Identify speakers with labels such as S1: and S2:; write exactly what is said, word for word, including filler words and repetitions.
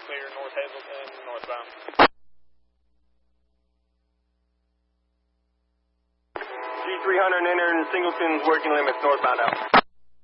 S1: clear North Hazleton, northbound.
S2: G three hundred entering Singleton's working limits, northbound out.